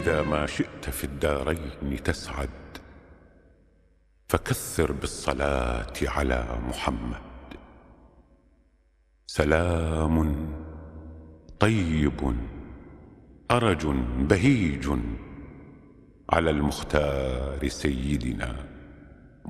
إذا ما شئت في الدارين تسعد فكثر بالصلاة على محمد. سلام طيب أرج بهيج على المختار سيدنا